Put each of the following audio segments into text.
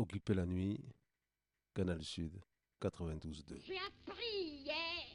Occuper la nuit, Canal Sud, 92.2. J'ai appris hier.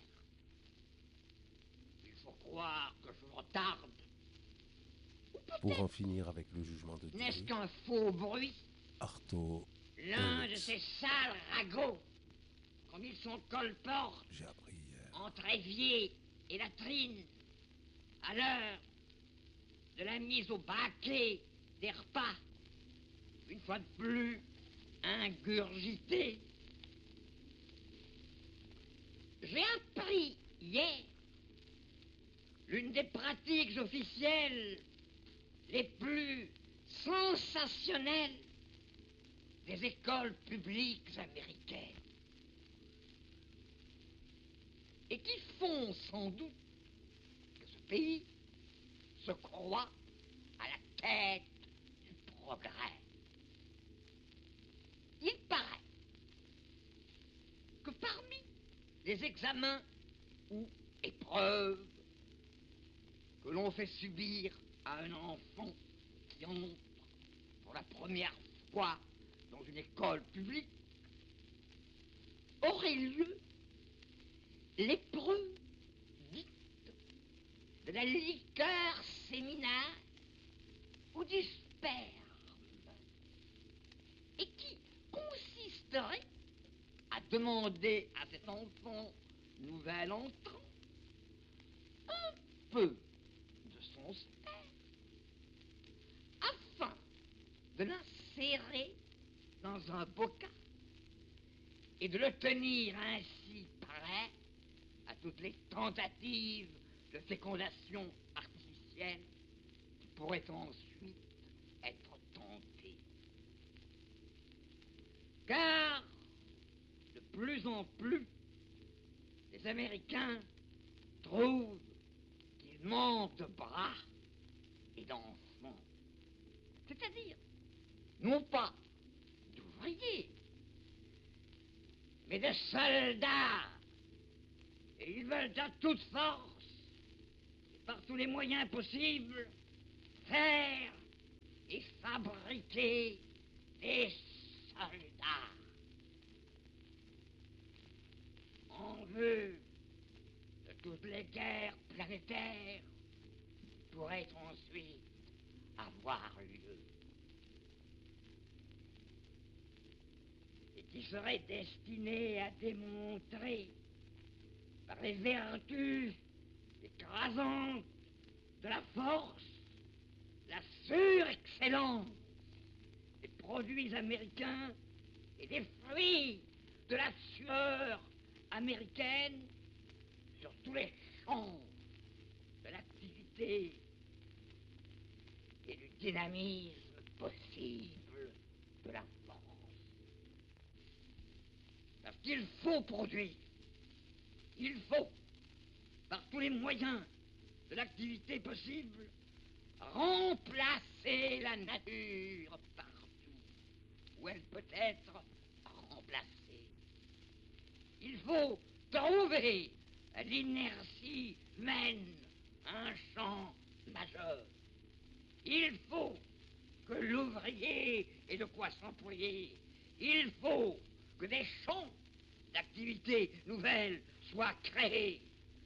Il faut croire que je retarde. Ou Pour en peut-être finir avec le jugement de n'est-ce Dieu, qu'un faux bruit. Artaud et L'un de Lux. ces sales ragots, comme ils sont colportent J'ai appris hier. entre évier et latrine, à l'heure de la mise au baquet des repas, une fois de plus ingurgité. J'ai appris hier l'une des pratiques officielles les plus sensationnelles des écoles publiques américaines, et qui font sans doute que ce pays se croit à la tête du progrès. Il paraît que parmi les examens ou épreuves que l'on fait subir à un enfant qui entre pour la première fois dans une école publique, aurait lieu l'épreuve dite de la liqueur séminale ou du sperme, et qui consisterait à demander à cet enfant nouvel entrant un peu de son sperme afin de l'insérer dans un bocal et de le tenir ainsi prêt à toutes les tentatives de fécondation artificielle qui pourraient ensuite être tentées. Car de plus en plus, les Américains trouvent qu'ils manquent de bras et d'enfants. C'est-à-dire, non pas d'ouvriers, mais de soldats. Et ils veulent à toute force, et par tous les moyens possibles, faire et fabriquer des soldats en vue de toutes les guerres planétaires qui pourraient ensuite avoir lieu et qui seraient destinées à démontrer par les vertus écrasantes de la force la surexcellence des produits américains et des fruits de la sueur américaine sur tous les champs de l'activité et du dynamisme possible de la force. Parce qu'il faut produire, il faut, par tous les moyens de l'activité possible, remplacer la nature partout où elle peut être remplacée. Il faut trouver à l'inertie humaine un champ majeur. Il faut que l'ouvrier ait de quoi s'employer. Il faut que des champs d'activité nouvelles soient créés.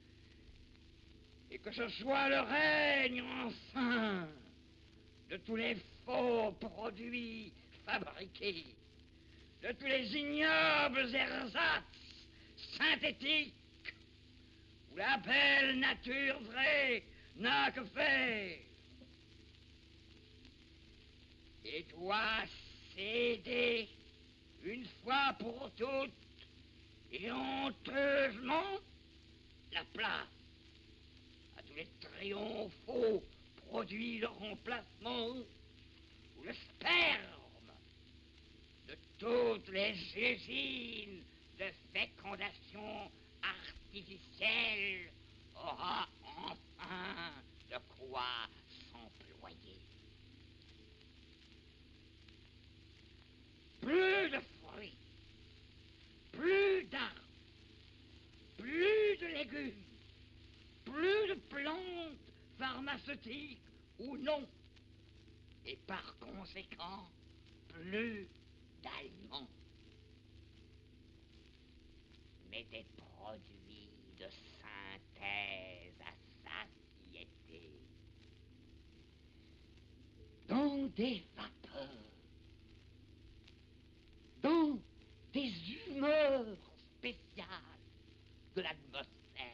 Et que ce soit le règne, enfin, de tous les faux produits fabriqués, de tous les ignobles ersatz synthétiques, où la belle nature vraie n'a que faire, et doit céder une fois pour toutes et honteusement la place à tous les triomphaux produits de remplacement ou le sperme de toutes les usines de fécondation artificielle aura enfin de quoi s'employer. Plus de fruits, plus d'arbres, plus de légumes, plus de plantes pharmaceutiques ou non, et par conséquent, plus d'Allemands, mais des produits de synthèse à satiété, dans des vapeurs, dans des humeurs spéciales de l'atmosphère,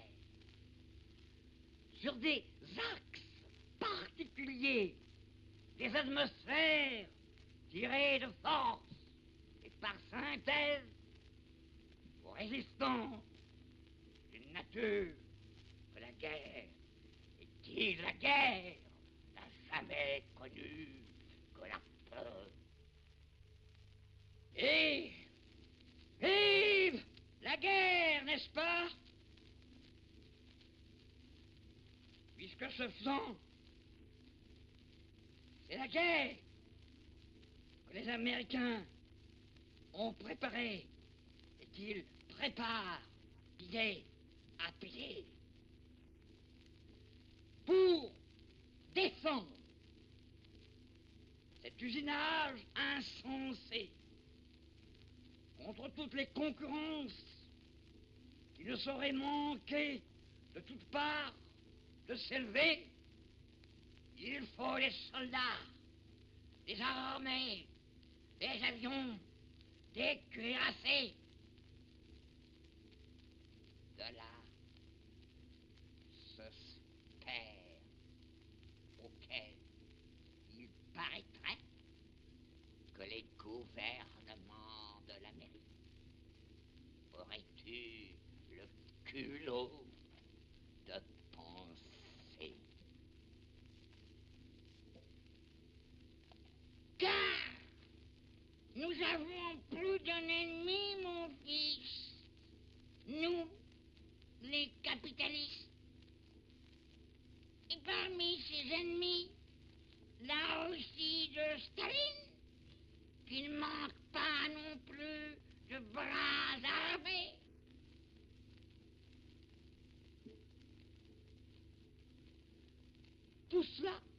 sur des axes particuliers, des atmosphères tirées de force et par synthèse aux résistances d'une nature que la guerre, et qui la guerre n'a jamais connue que la peur. Et vive la guerre, n'est-ce pas? Puisque ce faisant, c'est la guerre que les Américains ont préparée et qu'ils préparent pied à pied pour défendre cet usinage insensé contre toutes les concurrences qui ne sauraient manquer de toutes parts de s'élever. Il faut des soldats, des armées, des avions, des cuirassés. De là, ce spère auquel il paraîtrait que les gouvernements de l'Amérique auraient eu le culot de penser. Car nous avons plus d'un ennemi, mon fils. Nous, les capitalistes. Et parmi ces ennemis, la Russie de Staline, qui ne manque pas non plus de bras armés. Tout cela